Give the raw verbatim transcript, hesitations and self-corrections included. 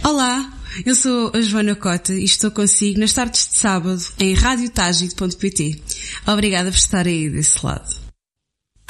Olá, eu sou a Joana Cota e estou consigo nas tardes de sábado em rádio tágido ponto pt. Obrigada por estar aí desse lado.